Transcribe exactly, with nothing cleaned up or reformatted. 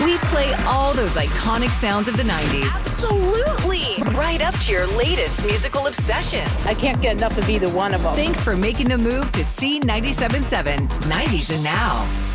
We play all those iconic sounds of the nineties. Absolutely. Right up to your latest musical obsessions. I can't get enough of either one of them. Thanks for making the move to C ninety-seven point seven, nineties and Now.